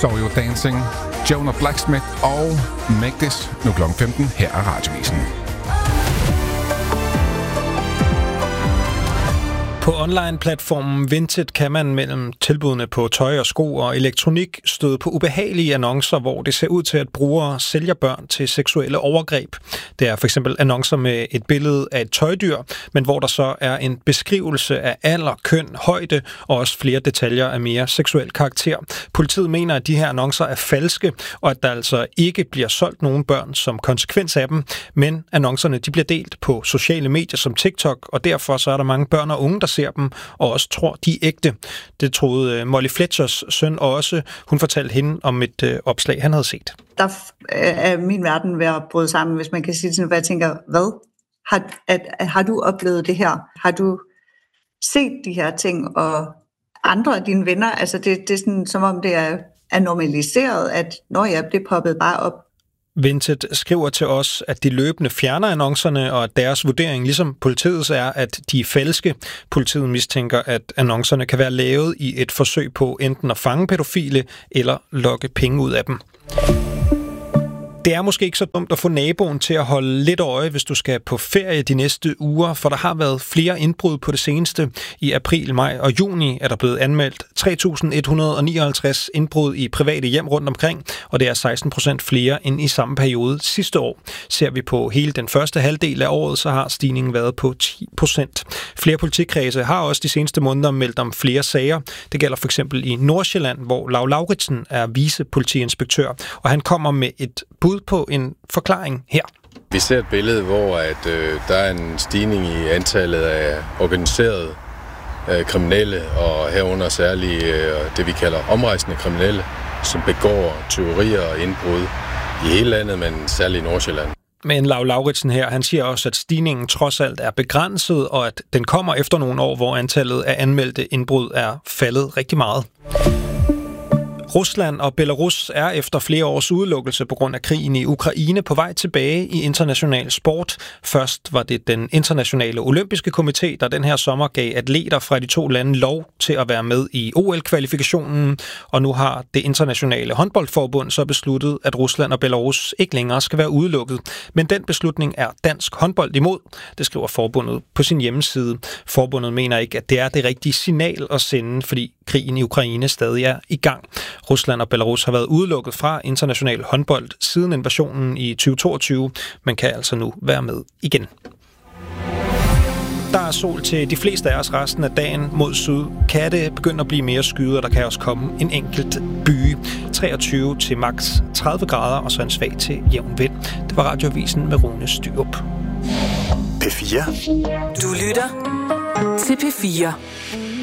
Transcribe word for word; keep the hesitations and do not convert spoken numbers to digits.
Saw You Dancing, Jonah Blacksmith og Make This. Nu klokken femten, her er Radiovisen. På online-platformen Vinted kan man mellem tilbudene på tøj og sko og elektronik støde på ubehagelige annoncer, hvor det ser ud til, at brugere sælger børn til seksuelle overgreb. Det er for eksempel annoncer med et billede af et tøjdyr, men hvor der så er en beskrivelse af alder, køn, højde og også flere detaljer af mere seksuel karakter. Politiet mener, at de her annoncer er falske, og at der altså ikke bliver solgt nogen børn som konsekvens af dem, men annoncerne de bliver delt på sociale medier som TikTok, og derfor så er der mange børn og unge, der ser dem, og også tror, de er ægte. Det troede Molly Fletchers søn også. Hun fortalte hende om et øh, opslag, han havde set. Der er min verden ved at bryde sammen, hvis man kan sige sådan, hvad jeg tænker, hvad? Har, at, at, har du oplevet det her? Har du set de her ting, og andre af dine venner? Altså det, det er sådan, som om det er, er normaliseret, at når jeg bliver poppet bare op. Vinted skriver til os, at de løbende fjerner annoncerne, og at deres vurdering, ligesom politiets, er, at de er falske. Politiet mistænker, at annoncerne kan være lavet i et forsøg på enten at fange pædofile eller lokke penge ud af dem. Det er måske ikke så dumt at få naboen til at holde lidt øje, hvis du skal på ferie de næste uger, for der har været flere indbrud på det seneste. I april, maj og juni er der blevet anmeldt tre tusind et hundrede nioghalvtreds indbrud i private hjem rundt omkring, og det er seksten procent flere end i samme periode sidste år. Ser vi på hele den første halvdel af året, så har stigningen været på ti procent. Flere politikredse har også de seneste måneder meldt om flere sager. Det gælder for eksempel i Nordsjælland, hvor Lau Lauritsen er vicepolitiinspektør, og han kommer med et bud på en forklaring her. Vi ser et billede, hvor at, øh, der er en stigning i antallet af organiserede øh, kriminelle, og herunder særligt øh, det, vi kalder omrejsende kriminelle, som begår tyverier og indbrud i hele landet, men særligt i Nordsjælland. Men Lau Lauritsen her, han siger også, at stigningen trods alt er begrænset, og at den kommer efter nogle år, hvor antallet af anmeldte indbrud er faldet rigtig meget. Rusland og Belarus er efter flere års udelukkelse på grund af krigen i Ukraine på vej tilbage i international sport. Først var det den internationale olympiske komité, der den her sommer gav atleter fra de to lande lov til at være med i O L-kvalifikationen, og nu har det internationale håndboldforbund så besluttet, at Rusland og Belarus ikke længere skal være udelukket. Men den beslutning er dansk håndbold imod, det skriver forbundet på sin hjemmeside. Forbundet mener ikke, at det er det rigtige signal at sende, fordi krigen i Ukraine stadig er i gang. Rusland og Belarus har været udelukket fra international håndbold siden invasionen i tyve toogtyve, men kan altså nu være med igen. Der er sol til de fleste af os resten af dagen. Mod syd kan det begynde at blive mere skyet, og der kan også komme en enkelt byge. treogtyve til maks tredive grader, og så en svag til jævn vind. Det var Radioavisen med Rune Styrup. P fire. Du lytter til P fire.